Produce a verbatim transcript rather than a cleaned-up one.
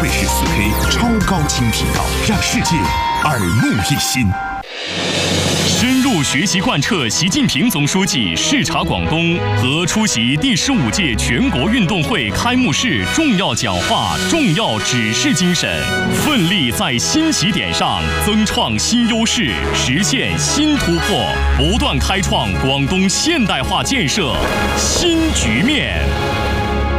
卫视四 K 超高清频道，让世界耳目一新。深入学习贯彻习近平总书记视察广东和出席第十五届全国运动会开幕式重要讲话、重要指示精神，奋力在新起点上增创新优势，实现新突破，不断开创广东现代化建设新局面。